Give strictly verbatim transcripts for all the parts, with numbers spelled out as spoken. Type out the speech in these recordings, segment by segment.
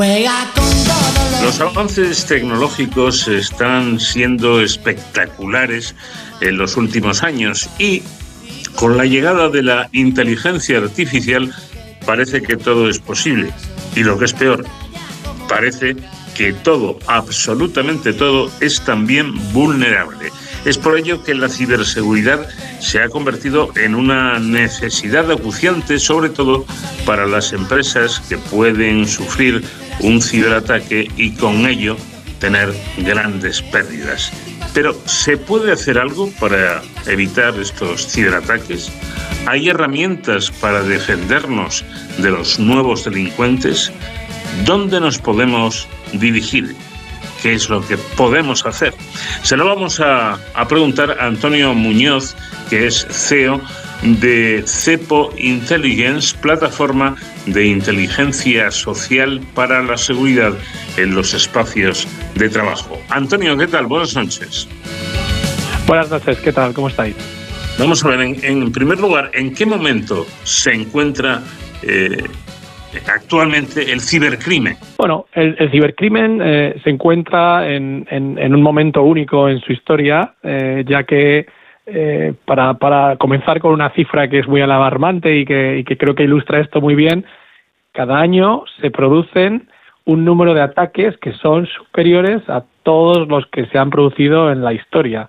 Los avances tecnológicos están siendo espectaculares en los últimos años y con la llegada de la inteligencia artificial parece que todo es posible. Y lo que es peor, parece que todo, absolutamente todo, es también vulnerable. Es por ello que la ciberseguridad se ha convertido en una necesidad acuciante, sobre todo para las empresas que pueden sufrir un ciberataque y con ello tener grandes pérdidas. Pero, ¿se puede hacer algo para evitar estos ciberataques? ¿Hay herramientas para defendernos de los nuevos delincuentes? ¿Dónde nos podemos dirigir? ¿Qué es lo que podemos hacer? Se lo vamos a, a preguntar a Antonio Muñoz, que es C E O de Cepo Intelligence, plataforma de inteligencia social para la seguridad en los espacios de trabajo. Antonio, ¿qué tal? Buenas noches. Buenas noches, ¿qué tal? ¿Cómo estáis? Vamos a ver, en, en primer lugar, ¿en qué momento se encuentra eh, actualmente el cibercrimen? Bueno, el, el cibercrimen eh, se encuentra en, en, en un momento único en su historia, eh, ya que eh, para, para comenzar con una cifra que es muy alarmante y que, y que creo que ilustra esto muy bien, cada año se producen un número de ataques que son superiores a todos los que se han producido en la historia.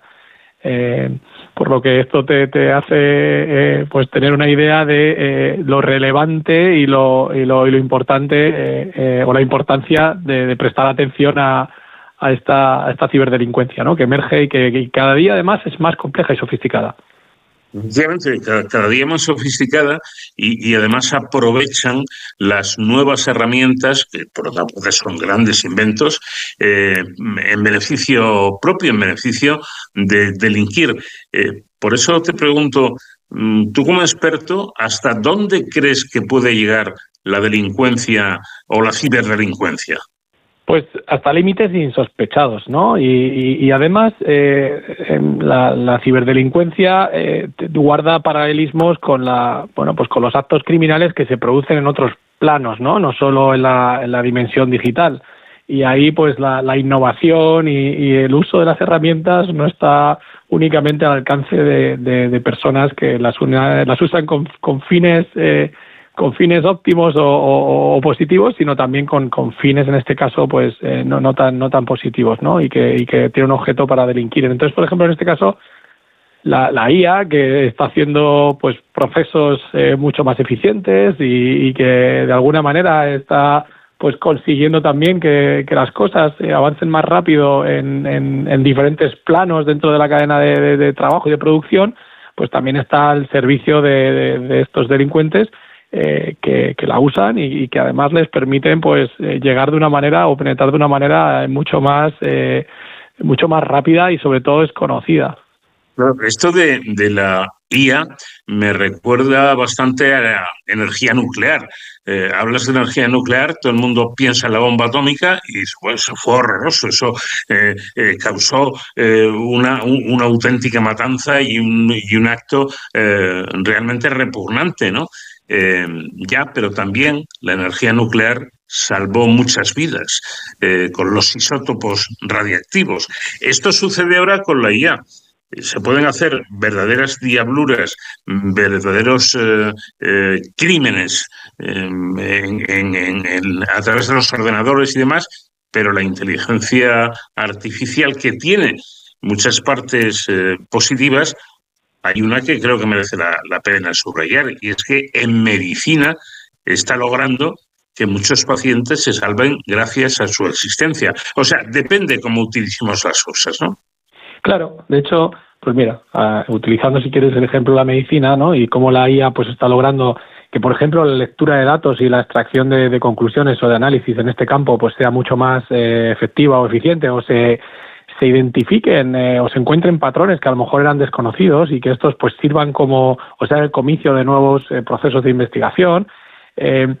Eh, por lo que esto te, te hace eh, pues tener una idea de eh, lo relevante y lo, y lo, y lo importante eh, eh, o la importancia de, de prestar atención a, a, esta, a esta ciberdelincuencia, ¿no? Que emerge y que, que cada día además es más compleja y sofisticada. Efectivamente, cada, cada día más sofisticada y, y además aprovechan las nuevas herramientas, que por otra parte son grandes inventos, eh, en beneficio propio, en beneficio de delinquir. Eh, por eso te pregunto, tú como experto, ¿hasta dónde crees que puede llegar la delincuencia o la ciberdelincuencia? Pues hasta límites insospechados, ¿no? Y, y, y además eh, la, la ciberdelincuencia eh, guarda paralelismos con la, bueno, pues con los actos criminales que se producen en otros planos, ¿no? No solo en la, en la dimensión digital. Y ahí, pues la, la innovación y, y el uso de las herramientas no está únicamente al alcance de, de, de personas que las, una, las usan con, con fines eh, con fines óptimos o, o, o positivos, sino también con, con fines, en este caso, pues eh, no, no tan no tan positivos, ¿no? Y que, y que tiene un objeto para delinquir. Entonces, por ejemplo, en este caso, la, la I A, que está haciendo pues procesos eh, mucho más eficientes y, y que de alguna manera está pues consiguiendo también que, que las cosas eh, avancen más rápido en, en, en diferentes planos dentro de la cadena de, de, de trabajo y de producción, pues también está al servicio de, de, de estos delincuentes, Eh, que, que la usan y, y que además les permiten pues eh, llegar de una manera o penetrar de una manera mucho más eh, mucho más rápida y sobre todo desconocida. Esto de, de la I A me recuerda bastante a la energía nuclear. Eh, hablas de energía nuclear, todo el mundo piensa en la bomba atómica y pues, eso fue horroroso, eso eh, eh, causó eh, una, un, una auténtica matanza y un, y un acto eh, realmente repugnante, ¿no? Eh, ya, pero también la energía nuclear salvó muchas vidas eh, con los isótopos radiactivos. Esto sucede ahora con la I A. Se pueden hacer verdaderas diabluras, verdaderos eh, eh, crímenes eh, en, en, en, en, a través de los ordenadores y demás, pero la inteligencia artificial, que tiene muchas partes eh, positivas, hay una que creo que merece la, la pena subrayar, y es que en medicina está logrando que muchos pacientes se salven gracias a su existencia. O sea, depende cómo utilicemos las cosas, ¿no? Claro, de hecho, pues mira, uh, utilizando si quieres el ejemplo de la medicina, ¿no? Y cómo la I A pues está logrando que, por ejemplo, la lectura de datos y la extracción de, de conclusiones o de análisis en este campo pues sea mucho más eh, efectiva o eficiente, o se se identifiquen eh, o se encuentren patrones que a lo mejor eran desconocidos y que estos pues sirvan como, o sea, el comicio de nuevos eh, procesos de investigación. Eh,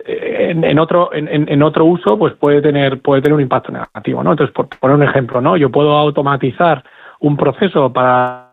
en, en otro en, en otro uso pues puede tener puede tener un impacto negativo, ¿no? Entonces, por poner un ejemplo, ¿no? Yo puedo automatizar un proceso para